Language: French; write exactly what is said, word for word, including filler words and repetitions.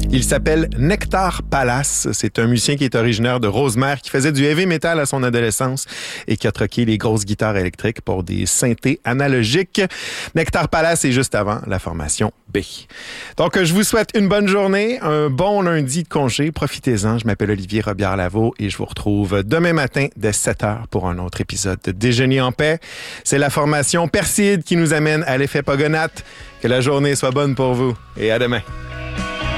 Il s'appelle Nectar Palace. C'est un musicien qui est originaire de Rosemère, qui faisait du heavy metal à son adolescence et qui a troqué les grosses guitares électriques pour des synthés analogiques. Nectar Palace est juste avant la formation B. Donc, je vous souhaite une bonne journée, un bon lundi de congé. Profitez-en. Je m'appelle Olivier Robillard-Lavaux et je vous retrouve demain matin dès sept heures pour un autre épisode de Déjeuner en paix. C'est la formation Perside qui nous amène à l'effet Pogonath. Que la journée soit bonne pour vous et à demain.